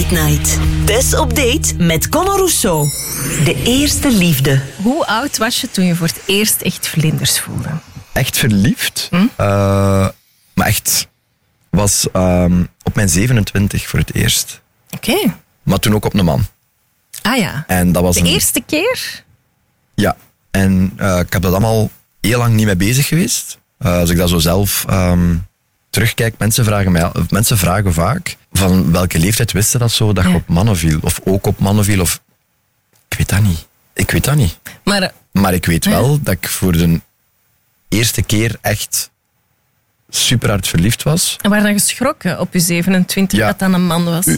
Late Night. Tess op date met Conor Rousseau. De eerste liefde. Hoe oud was je toen je voor het eerst echt vlinders voelde? Echt verliefd? Maar echt was op mijn 27 voor het eerst. Oké. Maar toen ook op een man. Ah ja. En dat was de eerste keer? Ja. En ik heb dat allemaal heel lang niet mee bezig geweest. Als ik dat zo zelf terugkijk, mensen vragen vaak van welke leeftijd wisten dat zo dat je op mannen viel. Of ook op mannen viel. Of ik weet dat niet. Maar ik weet wel dat ik voor de eerste keer echt super hard verliefd was. En waar dan geschrokken op je 27 dat dan een man was?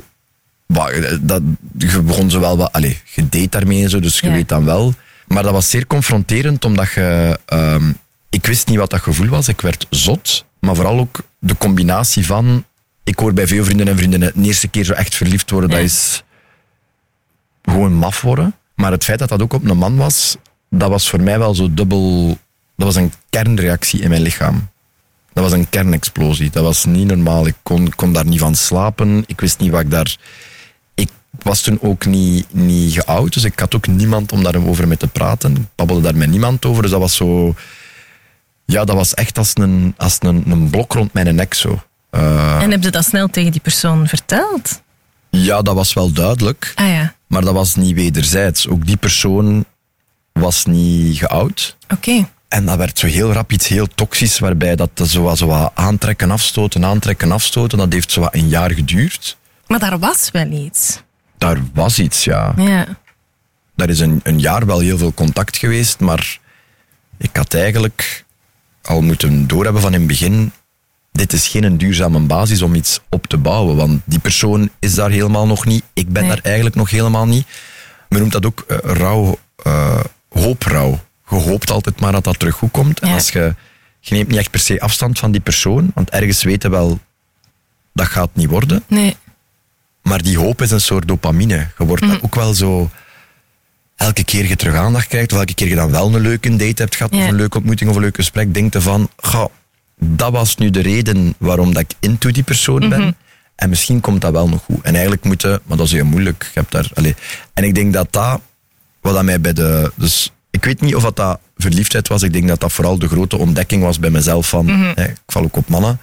Je begon zo wel wat... je deed daarmee en zo, dus je weet dan wel. Maar dat was zeer confronterend, omdat je... ik wist niet wat dat gevoel was. Ik werd zot. Maar vooral ook de combinatie van... Ik hoor bij veel vrienden en vriendinnen de eerste keer zo echt verliefd worden, dat is gewoon maf worden. Maar het feit dat dat ook op een man was, dat was voor mij wel zo dubbel... Dat was een kernreactie in mijn lichaam. Dat was een kernexplosie. Dat was niet normaal. Ik kon daar niet van slapen. Ik wist niet wat ik daar... Ik was toen ook niet geoud, dus ik had ook niemand om daarover mee te praten. Ik babbelde daar met niemand over, dus dat was zo... Ja, dat was echt als een blok rond mijn nek zo. En heb je dat snel tegen die persoon verteld? Ja, dat was wel duidelijk. Ah ja. Maar dat was niet wederzijds. Ook die persoon was niet geoud. Oké. En dat werd zo heel rap iets heel toxisch, waarbij dat zo wat aantrekken, afstoten. Dat heeft zo wat een jaar geduurd. Maar daar was wel iets. Daar was iets, ja. Daar is een jaar wel heel veel contact geweest, maar ik had eigenlijk al moeten doorhebben van in het begin, dit is geen duurzame basis om iets op te bouwen, want die persoon is daar helemaal nog niet. Ik ben daar eigenlijk nog helemaal niet. Men noemt dat ook hooprouw. Je hoopt altijd maar dat dat terug goed komt. En als je neemt niet echt per se afstand van die persoon, want ergens weten wel, dat gaat niet worden. Nee. Maar die hoop is een soort dopamine. Je wordt ook wel zo... Elke keer je terug aandacht krijgt, of elke keer je dan wel een leuke date hebt gehad, of een leuke ontmoeting of een leuk gesprek, denk je van, dat was nu de reden waarom dat ik into die persoon ben. En misschien komt dat wel nog goed. En eigenlijk maar dat is heel moeilijk. Je hebt daar, en ik denk dat wat aan mij bij dus ik weet niet of dat verliefdheid was. Ik denk dat dat vooral de grote ontdekking was bij mezelf van, ik val ook op mannen.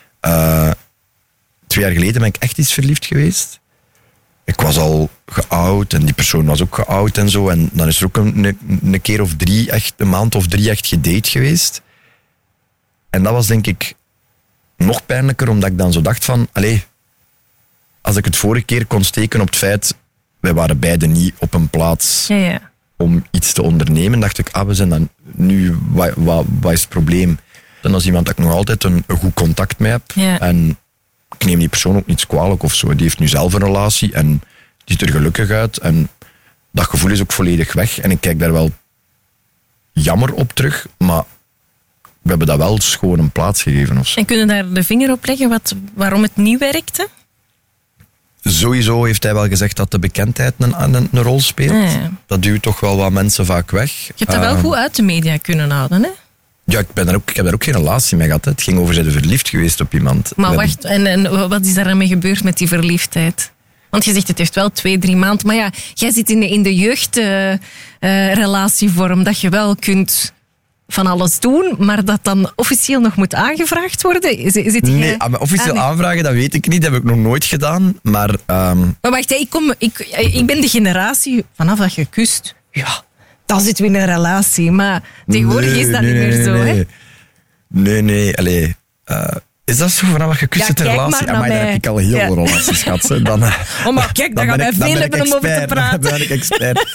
2 jaar geleden ben ik echt iets verliefd geweest. Ik was al geoud en die persoon was ook geoud en zo. En dan is er ook een keer of 3, echt een maand of 3 echt gedate geweest. En dat was denk ik nog pijnlijker, omdat ik dan zo dacht van, als ik het vorige keer kon steken op het feit, wij waren beiden niet op een plaats om iets te ondernemen, dacht ik, we zijn dan nu, wat is het probleem? Dan is iemand dat ik nog altijd een goed contact mee heb. En ik neem die persoon ook niets kwalijk of zo. Die heeft nu zelf een relatie en die ziet er gelukkig uit. En dat gevoel is ook volledig weg. En ik kijk daar wel jammer op terug, maar we hebben dat wel gewoon een plaats gegeven. Of zo. En kunnen daar de vinger op leggen waarom het niet werkte? Sowieso heeft hij wel gezegd dat de bekendheid een rol speelt. Dat duwt toch wel wat mensen vaak weg. Je hebt dat wel goed uit de media kunnen houden, hè? Ja, ik heb daar ook geen relatie mee gehad. Hè. Het ging over zijn verliefd geweest op iemand. Maar wacht, en wat is daar dan mee gebeurd met die verliefdheid? Want je zegt het heeft wel 2-3 maanden. Maar ja, jij zit in de jeugdrelatievorm dat je wel kunt van alles doen, maar dat dan officieel nog moet aangevraagd worden? Officieel aanvragen, dat weet ik niet. Dat heb ik nog nooit gedaan. Maar wacht, ik ben de generatie vanaf dat je kust. Ja, dan zitten we in een relatie. Maar tegenwoordig is dat niet meer zo, hè? Nee. Is dat zo vanaf dat je kust een relatie? Maar dan heb ik al heel veel relaties gehad. Maar kijk, dan gaan wij veel hebben om over te praten. Dan ben ik expert.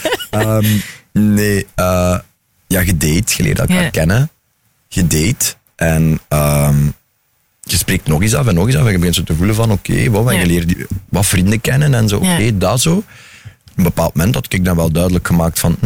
Gedate. Je leert elkaar kennen. Gedate. En je spreekt nog eens af en nog eens af. En je begint zo te voelen van, en je leert wat vrienden kennen en zo. Dat zo. Op een bepaald moment had ik dan wel duidelijk gemaakt van,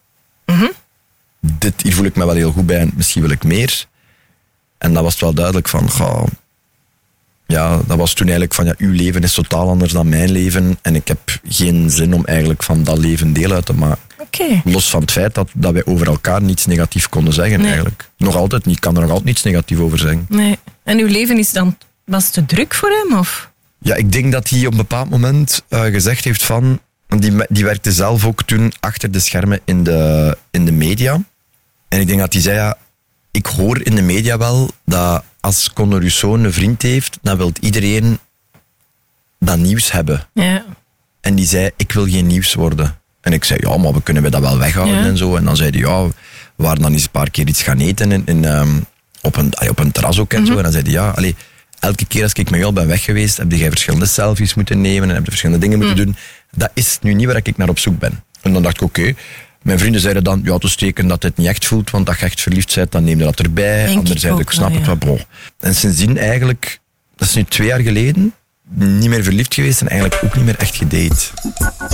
hier voel ik me wel heel goed bij en misschien wil ik meer. En dan was het wel duidelijk van, dat was toen eigenlijk van, uw leven is totaal anders dan mijn leven en ik heb geen zin om eigenlijk van dat leven deel uit te maken. Los van het feit dat wij over elkaar niets negatief konden zeggen eigenlijk. Nog altijd niet, ik kan er nog altijd niets negatief over zeggen. Nee. En uw leven was te druk voor hem, of? Ja, ik denk dat hij op een bepaald moment gezegd heeft van... Die werkte zelf ook toen achter de schermen in de media. En ik denk dat hij zei, ja, ik hoor in de media wel dat als Conor Rousseau een vriend heeft, dan wil iedereen dat nieuws hebben. Ja. En die zei, ik wil geen nieuws worden. En ik zei, ja, maar we kunnen dat wel weghouden en zo. En dan zei hij, ja, we waren dan eens een paar keer iets gaan eten op een terras ook en zo. En dan zei hij, ja, allee, elke keer als ik met jou ben weg geweest, heb jij verschillende selfies moeten nemen en heb je verschillende dingen moeten doen. Dat is nu niet waar ik naar op zoek ben. En dan dacht ik, oké. Mijn vrienden zeiden dan, ja, te steken dat het niet echt voelt, want als je echt verliefd bent, dan neem je dat erbij. Anderen zeiden, ik snap het wel, bro. En sindsdien eigenlijk, dat is nu 2 jaar geleden, niet meer verliefd geweest en eigenlijk ook niet meer echt gedate.